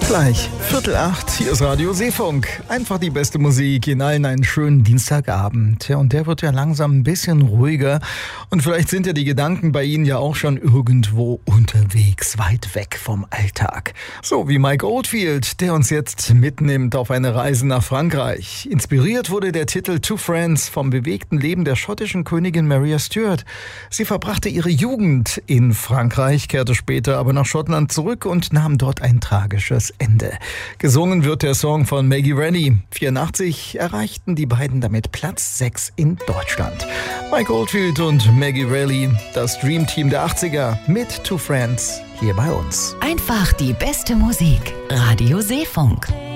Gleich, 7:45, hier ist Radio Seefunk. Einfach die beste Musik, Ihnen allen einen schönen Dienstagabend. Ja, und der wird ja langsam ein bisschen ruhiger. Und vielleicht sind ja die Gedanken bei Ihnen ja auch schon irgendwo unterwegs, weit weg vom Alltag. So wie Mike Oldfield, der uns jetzt mitnimmt auf eine Reise nach Frankreich. Inspiriert wurde der Titel Two Friends vom bewegten Leben der schottischen Königin Maria Stuart. Sie verbrachte ihre Jugend in Frankreich, kehrte später aber nach Schottland zurück und nahm dort ein tragisches Ende. Gesungen wird der Song von Maggie Rennie. 1984 erreichten die beiden damit Platz 6 in Deutschland. Mike Oldfield und Maggie Rennie, das Dream Team der 80er mit Two Friends hier bei uns. Einfach die beste Musik. Radio Seefunk.